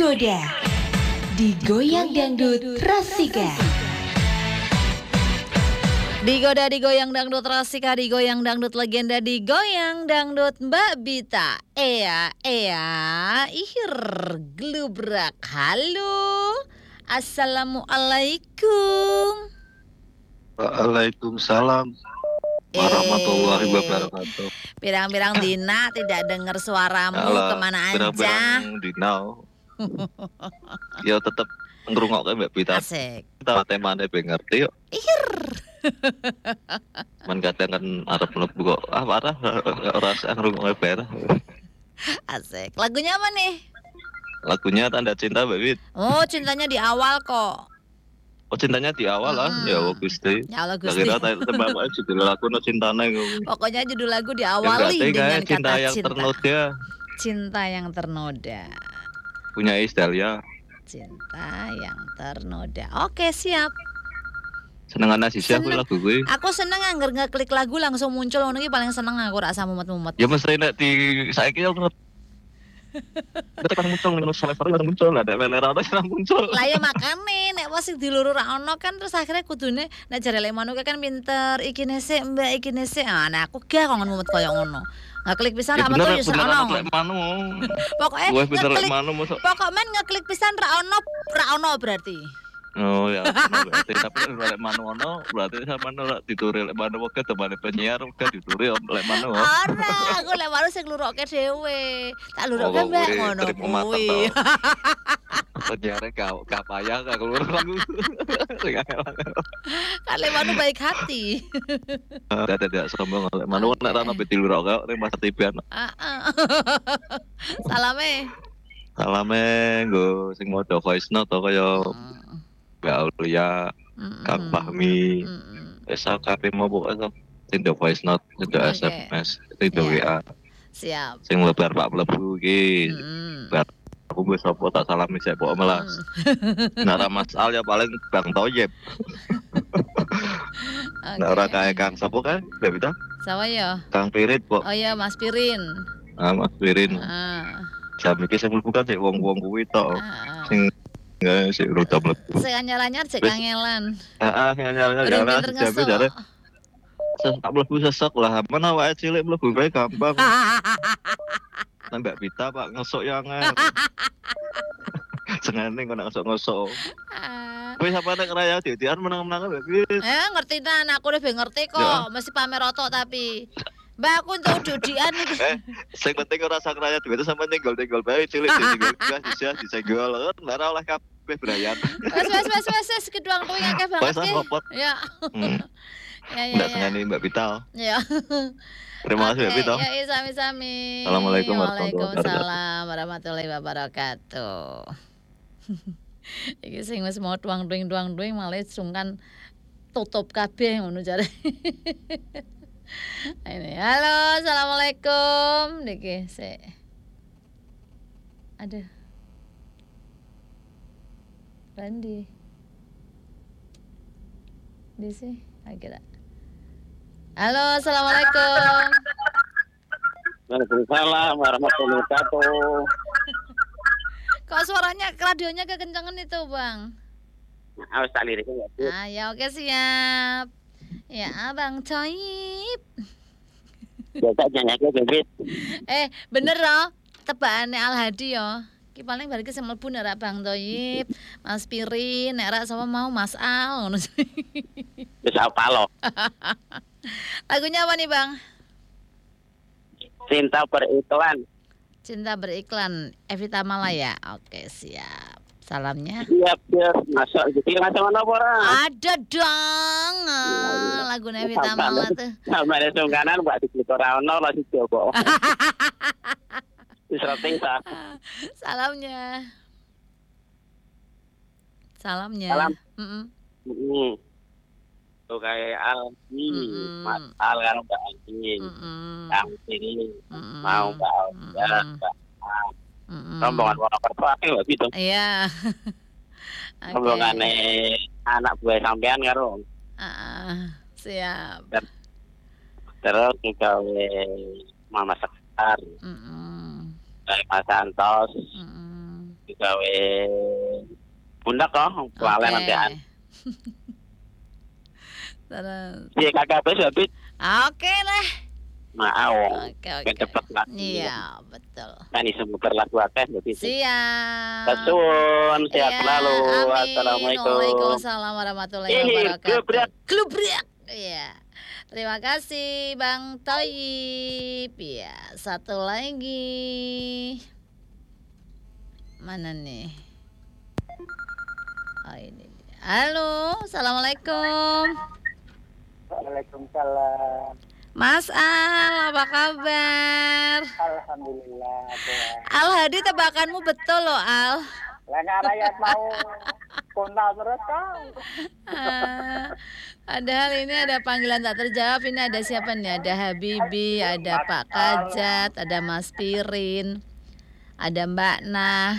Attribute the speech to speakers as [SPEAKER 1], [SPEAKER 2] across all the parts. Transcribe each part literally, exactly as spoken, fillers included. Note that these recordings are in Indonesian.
[SPEAKER 1] tergoda. Digoyang dangdut Rasika.
[SPEAKER 2] Digoda digoyang dangdut Rasika, digoyang dangdut legenda, digoyang dangdut Mbak Bita. Ea, ea, ihir, glubrak. Halo, assalamualaikum.
[SPEAKER 3] Waalaikumsalam warahmatullahi wabarakatuh.
[SPEAKER 2] Pirang-pirang dina tidak dengar suaramu.
[SPEAKER 3] Alah,
[SPEAKER 2] kemana aja?
[SPEAKER 3] Pirang-pirang dinau. Ya tetep ngrungokke Mbak Bita.
[SPEAKER 2] Asik.
[SPEAKER 3] Kita temane ben ngerti yuk.
[SPEAKER 2] Ihir.
[SPEAKER 3] Man kadang kan arep mlebu kok ah parah ora usah ngrungokke bareng.
[SPEAKER 2] Asik. Lagunya apa nih?
[SPEAKER 3] Lagunya Tanda Cinta Mbak Bit.
[SPEAKER 2] Oh, cintanya di awal kok.
[SPEAKER 3] Oh cintanya di awal lah,
[SPEAKER 2] Hmm.
[SPEAKER 3] ya Allah Gusti.
[SPEAKER 2] Ya Allah Gusti.
[SPEAKER 3] Kira tembak aja judul lagu no cintane.
[SPEAKER 2] Pokoknya judul lagu
[SPEAKER 3] Ya
[SPEAKER 2] diawali
[SPEAKER 3] berarti
[SPEAKER 2] dengan
[SPEAKER 3] kayak cinta
[SPEAKER 2] kata
[SPEAKER 3] yang
[SPEAKER 2] cinta.
[SPEAKER 3] ternoda
[SPEAKER 2] Cinta yang ternoda.
[SPEAKER 3] punya Isdalia.
[SPEAKER 2] Cinta yang ternoda. Oke, siap.
[SPEAKER 3] Senengane sih aku
[SPEAKER 2] Seneng.
[SPEAKER 3] lagu kuwi.
[SPEAKER 2] Aku seneng anggar ngeklik lagu langsung muncul ngono iki paling seneng aku rasa mumet-mumet.
[SPEAKER 3] Ya mesti nek di saiki aku kita kan muncul minus selesai kan muncul ada melera ada muncul.
[SPEAKER 2] Lah ya makane nek wis diluru ra ono kan terus akhirnya kudune nek jare lek manuk kan pinter iki nesik Mbak iki nesik. Ah nah aku gak kok mumet koyo ngono. Ngeklik pisan
[SPEAKER 3] Ya
[SPEAKER 2] ra
[SPEAKER 3] bener
[SPEAKER 2] metu ya
[SPEAKER 3] bener
[SPEAKER 2] ono.
[SPEAKER 3] lek manu.
[SPEAKER 2] Pokoke
[SPEAKER 3] Wah bener lek
[SPEAKER 2] ngeklik
[SPEAKER 3] manu mosok.
[SPEAKER 2] pokok men ngeklik pisan ra ono ra ono berarti.
[SPEAKER 3] Oh ya bener berarti tapi lek manu ono berarti sama ora dituri lek manu wae temane penyiar uga dituri lek manu.
[SPEAKER 2] Ora, aku lek baru sing nglurukke dhewe. Tak lurukke
[SPEAKER 3] Oh,
[SPEAKER 2] Mbak
[SPEAKER 3] kuwi
[SPEAKER 2] ngono
[SPEAKER 3] terima mateng
[SPEAKER 2] kuwi.
[SPEAKER 3] to. Penyiare gak gak payah gak keluar lagu.
[SPEAKER 2] Kan lek manu baik hati.
[SPEAKER 3] Ada tidak sombong lek manu nek ra ono dilurukke kok ning masa tiban.
[SPEAKER 2] Heeh. Salame.
[SPEAKER 3] Salame nggo sing maca voice note to kaya Mbak Aulia, Kang Fahmi, esa kabeh mau pokoke sing do voice note, sing do
[SPEAKER 2] Oke.
[SPEAKER 3] S M S, sing do W A,
[SPEAKER 2] Siap.
[SPEAKER 3] sing lebar Pak mlebu iki.
[SPEAKER 2] Mm.
[SPEAKER 3] Bar aku wis apa tak salami sik pokok melas. Nek ora Mas Al ya paling Bang Toyib. Nek ora kae Kang sapa kan? Mbak Bita?
[SPEAKER 2] Sawa ya?
[SPEAKER 3] Kang Pirit kok.
[SPEAKER 2] Oh iya Mas Pirin.
[SPEAKER 3] Ah Mas Pirin.
[SPEAKER 2] Ah.
[SPEAKER 3] Jam iki sing mlebu kan sik wong-wong kuwi tok.
[SPEAKER 2] Ah.
[SPEAKER 3] Sing nggak sik rada mlebu.
[SPEAKER 2] Sing anyar-anyar cek
[SPEAKER 3] Wis.
[SPEAKER 2] kangelan.
[SPEAKER 3] Heeh, nyala-nyala
[SPEAKER 2] Udah
[SPEAKER 3] jalan
[SPEAKER 2] pinter
[SPEAKER 3] jam jare.
[SPEAKER 2] ngesok.
[SPEAKER 3] Tak mlebu sesek lah, mana wae cilik mlebu bae gampang. Nang Mbak Bita Pak ngesok yang angel. Senengane kok nek ngesok-ngesok.
[SPEAKER 2] Ah.
[SPEAKER 3] Kowe sapa nek raya ditian menang-menang Mbak Bit.
[SPEAKER 2] Eh ngerti nan aku udah ngerti
[SPEAKER 3] Ya.
[SPEAKER 2] kok. Mesti pamer otok tapi. Mbak aku entuk judian iki.
[SPEAKER 3] Eh, sing penting ora sak raya duit sampe nyenggol-nyenggol bae cilik disenggol gas bisa disenggol. Ora oleh kabeh brayan.
[SPEAKER 2] Wes wes wes wes wes keduang kuwi akeh banget
[SPEAKER 3] Wes
[SPEAKER 2] ki.
[SPEAKER 3] ngopot.
[SPEAKER 2] Ya.
[SPEAKER 3] Hmm.
[SPEAKER 2] Ya ya
[SPEAKER 3] Ndak
[SPEAKER 2] ya.
[SPEAKER 3] senengane Mbak Bita.
[SPEAKER 2] Ya.
[SPEAKER 3] Terima kasih Mbak
[SPEAKER 2] Oke,
[SPEAKER 3] Bita.
[SPEAKER 2] Ya, iya, sami-sami.
[SPEAKER 3] Assalamualaikum warahmatullahi wabarakatuh.
[SPEAKER 2] Waalaikumsalam warahmatullahi wabarakatuh. Iki sing wis mau tuang-tuing-tuang-tuing malah sungkan tutup kabeh ngono jare. Ini, halo, assalamualaikum. Niki, sik. Aduh. Randi. Di sih, kira. Halo, assalamualaikum.
[SPEAKER 4] Waalaikumsalam warahmatullahi wabarakatuh.
[SPEAKER 2] Kok suaranya radionya kekencangan itu, Bang?
[SPEAKER 4] Awas tak lirik ya. Bu.
[SPEAKER 2] Ah, ya oke siap. Ya, Abang Coib.
[SPEAKER 4] Biasa nyanyi bebet.
[SPEAKER 2] Eh, bener loh. Tebakane Al Hadi yo. Ki paling balik sing mlebu nek Bang Toyib, Mas Pirin, nek rak sapa mau Mas Al ngono.
[SPEAKER 4] Wis apa lo?
[SPEAKER 2] Lagunya apa nih, Bang?
[SPEAKER 4] Cinta beriklan.
[SPEAKER 2] Cinta beriklan Evita Malaya. Oke, siap. Salamnya.
[SPEAKER 4] Siap siap. Masuk gitu macam mana ora?
[SPEAKER 2] Ada dong. Ah, lagu Evita Malaya tuh.
[SPEAKER 4] Sama ada sungkanan Mbak di situ ora ono lah sih coba. Wis rating ta.
[SPEAKER 2] Salamnya. Salamnya.
[SPEAKER 4] Salam.
[SPEAKER 2] Mm-mm.
[SPEAKER 4] Heeh. Tuh kayak Alfi,
[SPEAKER 2] Mm-mm.
[SPEAKER 4] Mas Al karo Mbak Anjing.
[SPEAKER 2] Mm-mm.
[SPEAKER 4] Kang Sini
[SPEAKER 2] Mm-mm.
[SPEAKER 4] mau Mbak Alda,
[SPEAKER 2] Mm-mm.
[SPEAKER 4] Mbak Al.
[SPEAKER 2] Mm-mm.
[SPEAKER 4] Rombongan Wonokerto akeh Mbak gitu.
[SPEAKER 2] Iya. Oke.
[SPEAKER 4] Rombongane anak buah sampean karo.
[SPEAKER 2] Ah, siap.
[SPEAKER 4] Terus gawe Mama Sekar,
[SPEAKER 2] Mm-mm.
[SPEAKER 4] gawe Mas Santos,
[SPEAKER 2] Mm-mm.
[SPEAKER 4] digawe pundak kok, kelalen
[SPEAKER 2] Oke.
[SPEAKER 4] nantian.
[SPEAKER 2] Terus.
[SPEAKER 4] Iya kakak bes habis.
[SPEAKER 2] Oke lah.
[SPEAKER 4] Mau.
[SPEAKER 2] Oke oke.
[SPEAKER 4] Kan cepet lagi.
[SPEAKER 2] Iya, betul.
[SPEAKER 4] Kan iso muter lagu akeh jadi.
[SPEAKER 2] Siap.
[SPEAKER 4] Kesuwun, sehat
[SPEAKER 2] Iya,
[SPEAKER 4] selalu.
[SPEAKER 2] amin.
[SPEAKER 4] Assalamualaikum.
[SPEAKER 2] Waalaikumsalam warahmatullahi
[SPEAKER 4] Ih,
[SPEAKER 2] wabarakatuh.
[SPEAKER 4] glubrak.
[SPEAKER 2] Glubrak. Iya. Terima kasih Bang Toyib. Ya, satu lagi. Mana nih? Oh ini dia. Halo, assalamualaikum.
[SPEAKER 4] Waalaikumsalam.
[SPEAKER 2] Mas Al, apa kabar?
[SPEAKER 4] Alhamdulillah.
[SPEAKER 2] Al Hadi, tebakanmu betul loh Al.
[SPEAKER 4] Lah rakyat mau kuntal terus kau.
[SPEAKER 2] Ah, padahal ini ada panggilan tak terjawab. Ini ada siapa nih? Ada Habibi, ada Pak Kajat, ada Mas Pirin, ada Mbak Nah.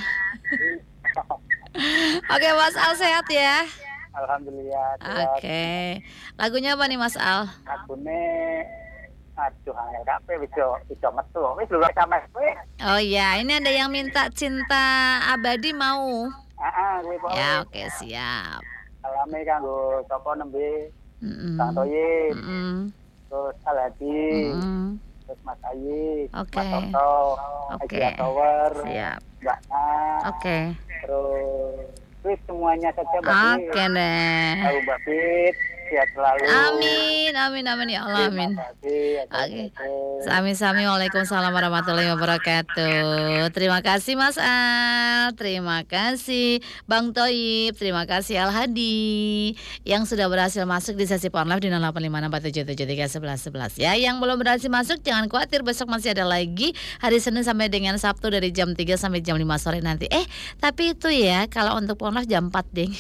[SPEAKER 2] Oke Mas Al, sehat ya?
[SPEAKER 4] Alhamdulillah.
[SPEAKER 2] Oke. Lagunya apa nih Mas Al?
[SPEAKER 4] Lagune aduh angel kabeh wis wis metu. Wis lho sama kowe.
[SPEAKER 2] Oh iya, ini ada yang minta Cinta Abadi mau.
[SPEAKER 4] Heeh, kowe pokoke.
[SPEAKER 2] Ya oke, siap.
[SPEAKER 4] Alame kanggo sapa nembe?
[SPEAKER 2] Mm-mm.
[SPEAKER 4] Kang Toyib,
[SPEAKER 2] Mm-mm.
[SPEAKER 4] terus Aladi,
[SPEAKER 2] Mm-mm.
[SPEAKER 4] terus Mas Ayi,
[SPEAKER 2] Oke.
[SPEAKER 4] Mas Toto,
[SPEAKER 2] Oke.
[SPEAKER 4] Aji Tower,
[SPEAKER 2] Siap.
[SPEAKER 4] Mbak Na,
[SPEAKER 2] Oke.
[SPEAKER 4] terus wis semuanya saja Mbak Fit.
[SPEAKER 2] Oke deh.
[SPEAKER 4] Tahu Mbak Fit, sehat selalu.
[SPEAKER 2] Amin, amin, amin ya Allah, amin.
[SPEAKER 4] Terima kasih.
[SPEAKER 2] Oke.
[SPEAKER 4] Assalamualaikum.
[SPEAKER 2] Sami-sami, waalaikumsalam warahmatullahi wabarakatuh. Terima kasih Mas Al, terima kasih Bang Toyib, terima kasih Al Hadi yang sudah berhasil masuk di sesi Porn Live di nol delapan lima enam empat tujuh tujuh tiga satu satu satu ya. Yang belum berhasil masuk jangan khawatir, besok masih ada lagi hari Senin sampai dengan Sabtu dari jam tiga sampai jam lima sore nanti. Eh, tapi itu ya kalau untuk Porn Live jam empat deh.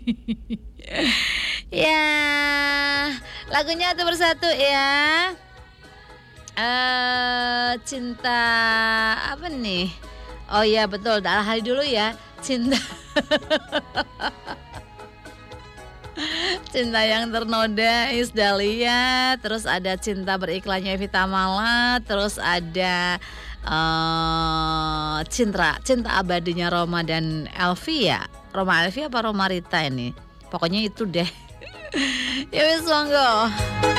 [SPEAKER 2] Ya, lagunya satu persatu ya. Eh, cinta apa nih? Oh iya betul, Al Hadi dulu ya. Cinta Cinta yang ternoda Is Dahlia, terus ada Cinta Beriklannya Evita Mala, terus ada uh, Cinta Cinta Abadinya Roma dan Elvi ya. Roma Elvi apa Roma Rita ini? Pokoknya itu deh. Ya wis monggo.